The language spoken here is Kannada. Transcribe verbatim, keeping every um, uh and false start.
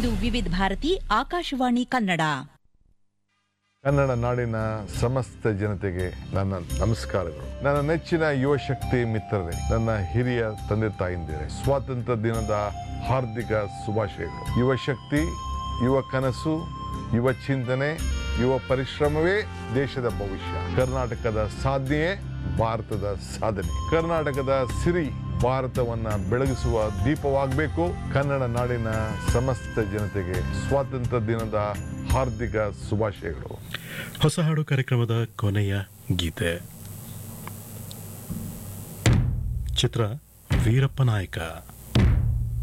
ಇದು ವಿವಿಧ ಭಾರತಿ ಆಕಾಶವಾಣಿ ಕನ್ನಡ. ಕನ್ನಡ ನಾಡಿನ ಸಮಸ್ತ ಜನತೆಗೆ ನನ್ನ ನಮಸ್ಕಾರಗಳು. ನನ್ನ ನೆಚ್ಚಿನ ಯುವ ಶಕ್ತಿ ಮಿತ್ರರೇ, ನನ್ನ ಹಿರಿಯ ತಂದೆ ತಾಯಿಂದಿರೇ, ಸ್ವಾತಂತ್ರ್ಯ ದಿನದ ಹಾರ್ದಿಕ ಶುಭಾಶಯಗಳು. ಯುವ ಶಕ್ತಿ, ಯುವ ಕನಸು, ಯುವ ಚಿಂತನೆ, ಯುವ ಪರಿಶ್ರಮವೇ ದೇಶದ ಭವಿಷ್ಯ. ಕರ್ನಾಟಕದ ಸಾಧನೆಯೇ ಭಾರತದ ಸಾಧನೆ. ಕರ್ನಾಟಕದ ಸಿರಿ ಭಾರತವನ್ನ ಬೆಳಗಿಸುವ ದೀಪವಾಗಬೇಕು. ಕನ್ನಡ ನಾಡಿನ ಸಮಸ್ತ ಜನತೆಗೆ ಸ್ವಾತಂತ್ರ್ಯ ದಿನದ ಹಾರ್ದಿಕ ಶುಭಾಶಯಗಳು. ಹೊಸ ಹಾಡು ಕಾರ್ಯಕ್ರಮದ ಕೊನೆಯ ಗೀತೆ ಚಿತ್ರ ವೀರಪ್ಪ ನಾಯಕ.